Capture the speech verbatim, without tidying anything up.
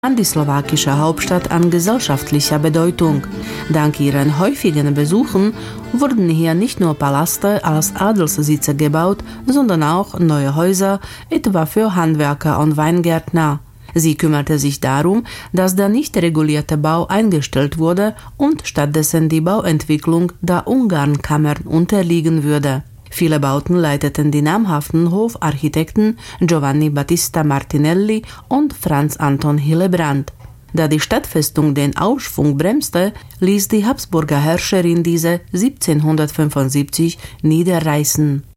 an die slowakische Hauptstadt an gesellschaftlicher Bedeutung. Dank ihren häufigen Besuchen wurden hier nicht nur Paläste als Adelssitze gebaut, sondern auch neue Häuser, etwa für Handwerker und Weingärtner. Sie kümmerte sich darum, dass der nicht regulierte Bau eingestellt wurde und stattdessen die Bauentwicklung der Ungarnkammern unterliegen würde. Viele Bauten leiteten die namhaften Hofarchitekten Giovanni Battista Martinelli und Franz Anton Hillebrand. Da die Stadtfestung den Aufschwung bremste, ließ die Habsburger Herrscherin diese siebzehnhundertfünfundsiebzig niederreißen.